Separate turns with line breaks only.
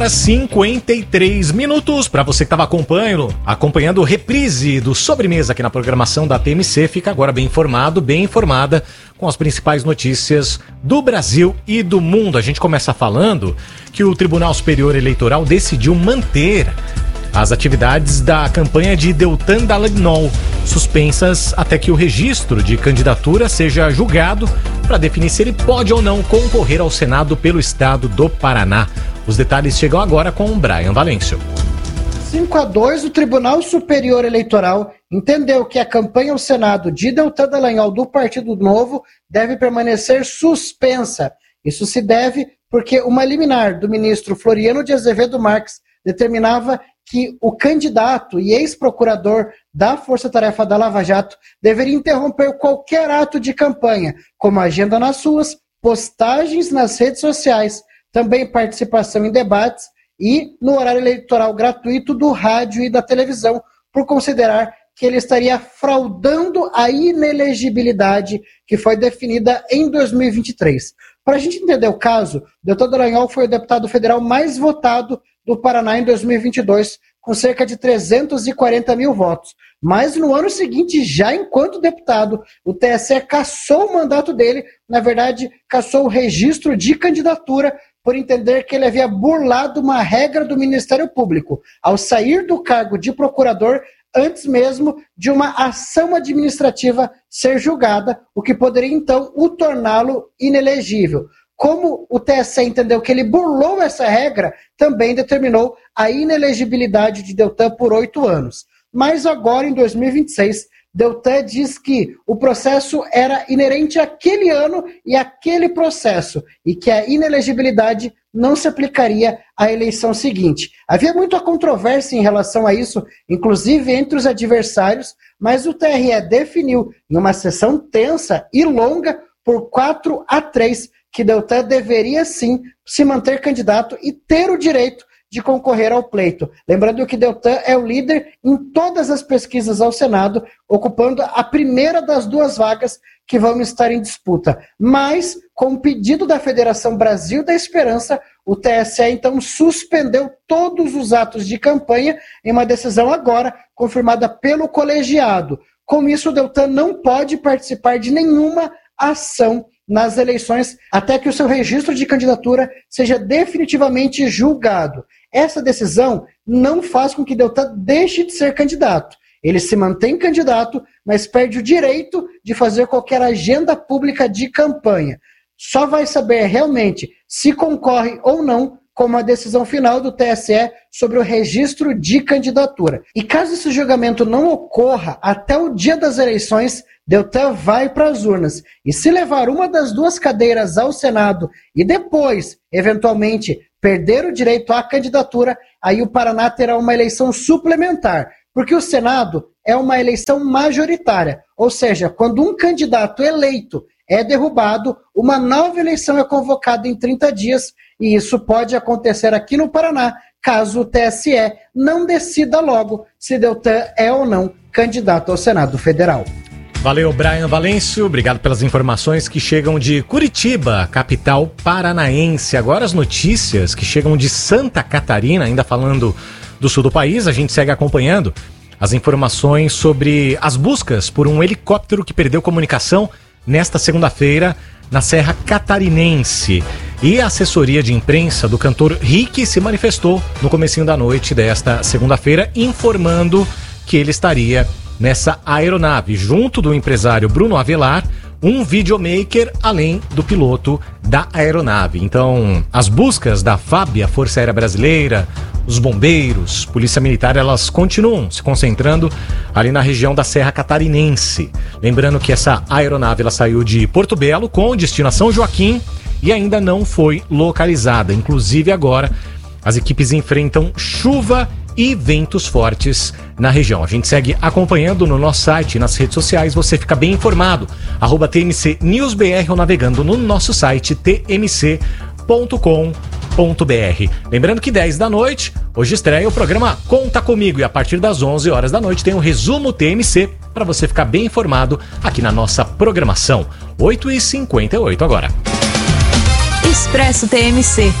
53 minutos. Para você que estava acompanhando reprise do Sobremesa aqui na programação da TMC, fica agora bem informado, bem informada com as principais notícias do Brasil e do mundo. A gente começa falando que o Tribunal Superior Eleitoral decidiu manter as atividades da campanha de Deltan Dallagnol, suspensas até que o registro de candidatura seja julgado para definir se ele pode ou não concorrer ao Senado pelo estado do Paraná. Os detalhes chegam agora com o Brian Valêncio.
5-2, o Tribunal Superior Eleitoral entendeu que a campanha ao Senado de Deltan Dallagnol do Partido Novo deve permanecer suspensa. Isso se deve porque uma liminar do ministro Floriano de Azevedo Marques determinava que o candidato e ex-procurador da Força Tarefa da Lava Jato deveria interromper qualquer ato de campanha, como agenda nas ruas, postagens nas redes sociais, também participação em debates e no horário eleitoral gratuito do rádio e da televisão, por considerar que ele estaria fraudando a inelegibilidade que foi definida em 2023. Para a gente entender o caso, Deltan Dallagnol foi o deputado federal mais votado do Paraná em 2022, com cerca de 340 mil votos. Mas no ano seguinte, já enquanto deputado, o TSE cassou o mandato dele, na verdade, cassou o registro de candidatura por entender que ele havia burlado uma regra do Ministério Público, ao sair do cargo de procurador antes mesmo de uma ação administrativa ser julgada, o que poderia então o torná-lo inelegível. Como o TSE entendeu que ele burlou essa regra, também determinou a inelegibilidade de Deltan por 8 anos. Mas agora, em 2026, Deltan diz que o processo era inerente àquele ano e àquele processo, e que a inelegibilidade não se aplicaria à eleição seguinte. Havia muita controvérsia em relação a isso, inclusive entre os adversários, mas o TRE definiu, em uma sessão tensa e longa, por 4-3, que Deltan deveria sim se manter candidato e ter o direito de concorrer ao pleito. Lembrando que Deltan é o líder em todas as pesquisas ao Senado, ocupando a primeira das 2 vagas que vão estar em disputa. Mas, com o pedido da Federação Brasil da Esperança, o TSE então suspendeu todos os atos de campanha em uma decisão agora confirmada pelo colegiado. Com isso, o Deltan não pode participar de nenhuma ação nas eleições até que o seu registro de candidatura seja definitivamente julgado. Essa decisão não faz com que Deltan deixe de ser candidato. Ele se mantém candidato, mas perde o direito de fazer qualquer agenda pública de campanha. Só vai saber realmente se concorre ou não com uma decisão final do TSE sobre o registro de candidatura. E caso esse julgamento não ocorra até o dia das eleições, Deltan vai para as urnas. E se levar uma das 2 cadeiras ao Senado e depois, eventualmente, perder o direito à candidatura, aí o Paraná terá uma eleição suplementar. Porque o Senado é uma eleição majoritária. Ou seja, quando um candidato eleito é derrubado, uma nova eleição é convocada em 30 dias, e isso pode acontecer aqui no Paraná, caso o TSE não decida logo se Deltan é ou não candidato ao Senado Federal.
Valeu, Brian Valêncio. Obrigado pelas informações que chegam de Curitiba, capital paranaense. Agora as notícias que chegam de Santa Catarina, ainda falando do sul do país, a gente segue acompanhando as informações sobre as buscas por um helicóptero que perdeu comunicação nesta segunda-feira na Serra Catarinense. E a assessoria de imprensa do cantor Rick se manifestou no comecinho da noite desta segunda-feira, informando que ele estaria nessa aeronave, junto do empresário Bruno Avelar, um videomaker, além do piloto da aeronave. Então, as buscas da FAB, a Força Aérea Brasileira, os bombeiros, Polícia Militar, elas continuam se concentrando ali na região da Serra Catarinense. Lembrando que essa aeronave ela saiu de Porto Belo com destino a São Joaquim e ainda não foi localizada. Inclusive agora as equipes enfrentam chuva e ventos fortes na região. A gente segue acompanhando no nosso site e nas redes sociais, você fica bem informado. @TMC News BR ou navegando no nosso site tmc.com.br. Lembrando que 10 da noite, hoje estreia o programa Conta Comigo e a partir das 11 horas da noite tem um resumo TMC para você ficar bem informado aqui na nossa programação. 8h58 agora.
Expresso TMC,